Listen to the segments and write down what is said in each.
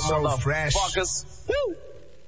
so fresh. Woo!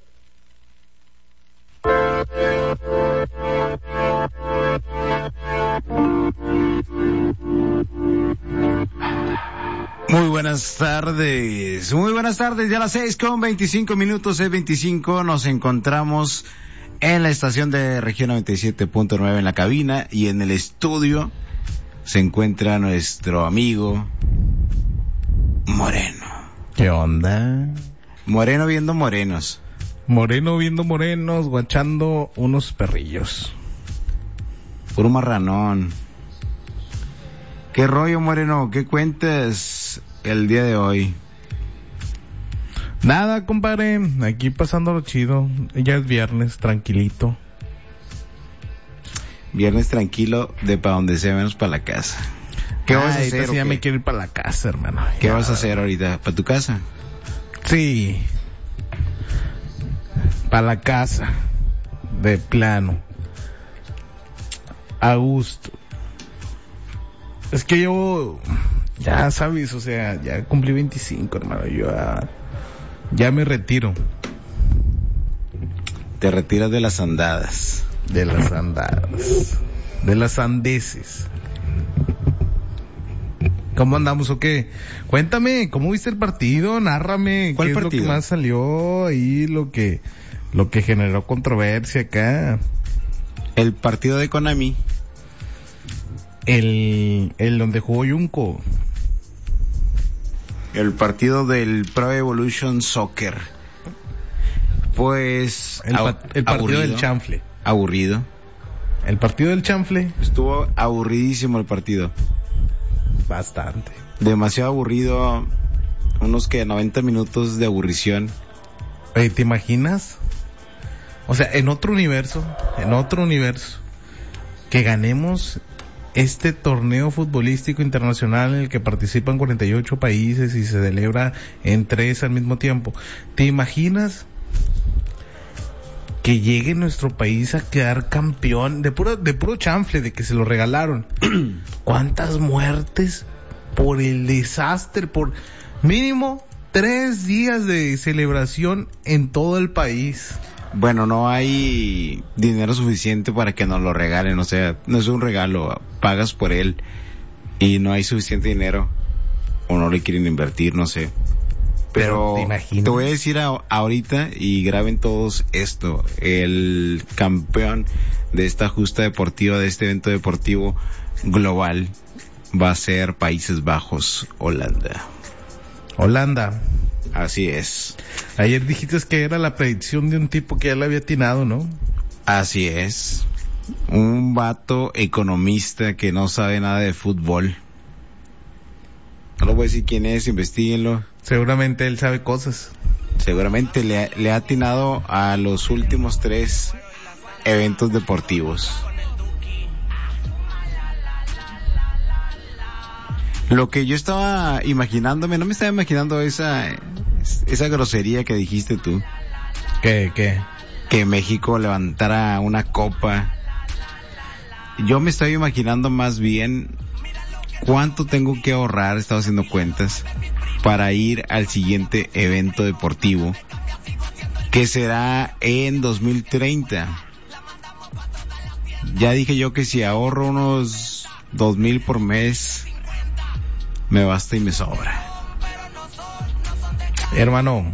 Muy buenas tardes, ya a las 6:25, 6:25, nos encontramos en la estación de región 97.9 en la cabina, y en el estudio se encuentra nuestro amigo Moreno. ¿Qué onda? Moreno viendo morenos. Moreno viendo morenos, guachando unos perrillos. Puro marranón. ¿Qué rollo, Moreno? ¿Qué cuentas el día de hoy? Nada, compadre, aquí pasándolo chido. Ya es viernes, tranquilito. Viernes tranquilo, de pa' donde sea, menos para la casa. ¿Qué vas a hacer? Sí, ya me quiero ir para la casa, hermano. ¿Qué vas a hacer ahorita? ¿Para tu casa? Sí. Para la casa. De plano. A gusto. Es que yo, ya sabes, o sea, ya cumplí 25, hermano. Yo ya me retiro. Te retiras de las andadas. De las andadas. De las andeses. ¿Cómo andamos o qué? Cuéntame, ¿cómo viste el partido? Nárrame. ¿Cuál ¿Qué partido? es lo que más salió ahí? Lo que generó controversia acá. El partido de Konami. El donde jugó Junko. El partido del Pro Evolution Soccer. Pues El partido aburrido, del chanfle. Aburrido. El partido del chanfle. Estuvo aburridísimo el partido. Bastante. Demasiado aburrido. Unos 90 minutos de aburrición. Oye, ¿te imaginas? O sea, en otro universo, que ganemos este torneo futbolístico internacional en el que participan 48 países y se celebra en 3 al mismo tiempo. ¿Te imaginas que llegue nuestro país a quedar campeón de puro chanfle, de que se lo regalaron? ¿Cuántas muertes por el desastre, por mínimo 3 días de celebración en todo el país? Bueno, no hay dinero suficiente para que nos lo regalen, o sea, no es un regalo, pagas por él y no hay suficiente dinero, o no le quieren invertir, no sé. Pero te voy a decir ahorita, y graben todos esto: el campeón de esta justa deportiva, de este evento deportivo global, va a ser Países Bajos, Holanda. Así es. Ayer dijiste que era la predicción de un tipo que ya le había atinado, ¿no? Así es. Un vato economista que no sabe nada de fútbol. No lo voy a decir quién es, investíguenlo. Seguramente él sabe cosas. Seguramente le ha atinado a los últimos 3 eventos deportivos. Lo que yo estaba imaginándome, no me estaba imaginando esa grosería que dijiste tú. ¿Qué? Que México levantara una copa. Yo me estaba imaginando más bien cuánto tengo que ahorrar, estaba haciendo cuentas, para ir al siguiente evento deportivo, que será en 2030. Ya dije yo que si ahorro unos 2,000 por mes, me basta y me sobra. Hermano,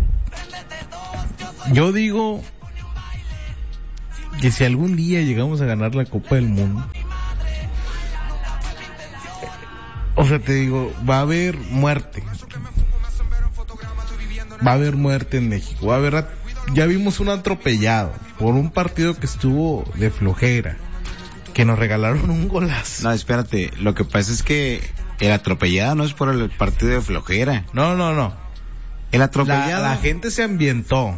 yo digo que si algún día llegamos a ganar la Copa del Mundo, o sea, te digo, va a haber muerte. Va a haber muerte en México. Ya vimos un atropellado por un partido que estuvo de flojera, que nos regalaron un golazo. No, espérate, lo que pasa es que el atropellado no es por el partido de flojera. No. El atropellado... La gente se ambientó.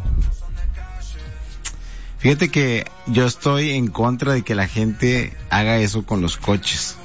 Fíjate que yo estoy en contra de que la gente haga eso con los coches.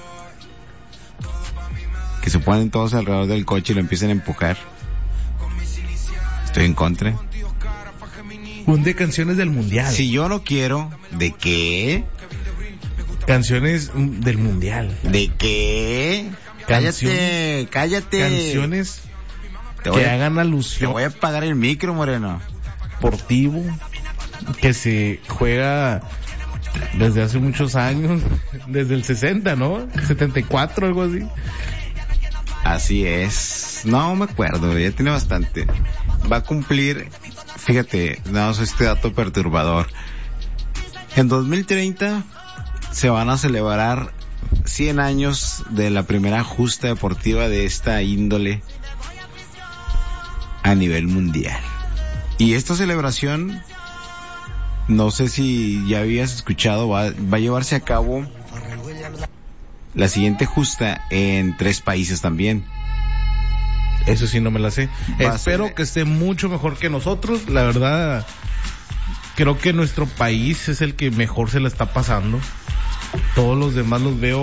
Que se ponen todos alrededor del coche y lo empiecen a empujar. Estoy en contra. Un de canciones del mundial. Si yo no quiero, ¿de qué? Canciones del mundial. ¿De qué? Cállate. Canciones que hagan alusión. Te voy a pagar el micro, Moreno. Deportivo que se juega desde hace muchos años, desde el 60, ¿no? 74, algo así. Así es. No me acuerdo, ya tiene bastante. Va a cumplir, fíjate, no sé, este dato perturbador. En 2030 se van a celebrar 100 años de la primera justa deportiva de esta índole a nivel mundial. Y esta celebración, no sé si ya habías escuchado, va a llevarse a cabo la siguiente justa en 3 países también. Eso sí no me la sé. Espero que esté mucho mejor que nosotros. La verdad, creo que nuestro país es el que mejor se la está pasando. Todos los demás los veo,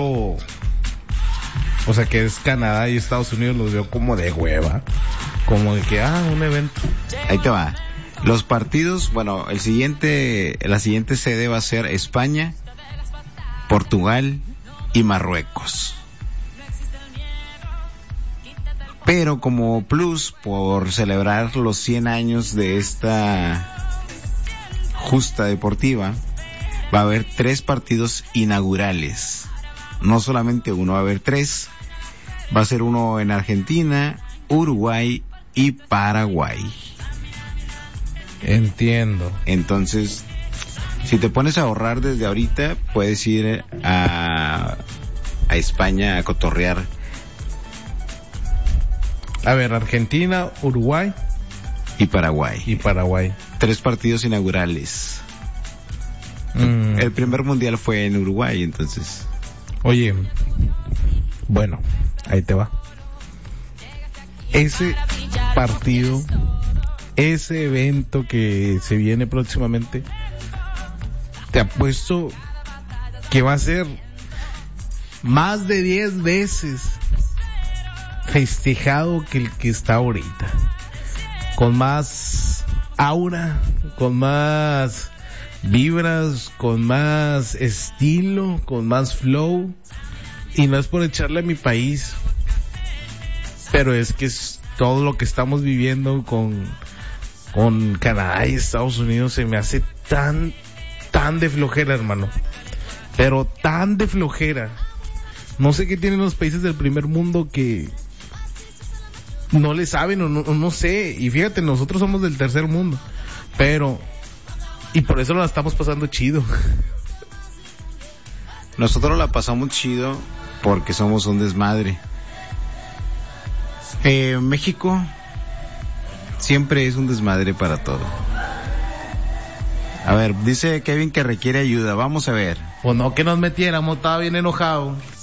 o sea, que es Canadá y Estados Unidos, los veo como de hueva. Como de que, un evento. Ahí te va. Los partidos, bueno, la siguiente sede va a ser España, Portugal y Marruecos. Pero como plus, por celebrar los 100 años de esta justa deportiva, va a haber 3 partidos inaugurales. No solamente uno, va a haber 3. Va a ser uno en Argentina, Uruguay y Paraguay. Entiendo. Entonces, si te pones a ahorrar desde ahorita, puedes ir a España a cotorrear. A ver, Argentina, Uruguay y Paraguay. 3 partidos inaugurales. El primer mundial fue en Uruguay, entonces. Oye, bueno, ahí te va. Ese partido, ese evento que se viene próximamente, te apuesto que va a ser más de 10 veces festejado que el que está ahorita. Con más aura, con más vibras, con más estilo, con más flow. Y no es por echarle a mi país, pero es que es todo lo que estamos viviendo con Canadá y Estados Unidos. Se me hace tan de flojera, hermano, pero tan de flojera. No sé qué tienen los países del primer mundo que no le saben o no sé. Y fíjate, nosotros somos del tercer mundo, pero y por eso la estamos pasando chido. Nosotros la pasamos chido porque somos un desmadre. México siempre es un desmadre para todo. A ver, dice Kevin que requiere ayuda. Vamos a ver. Pues no que nos metiéramos, estaba bien enojado.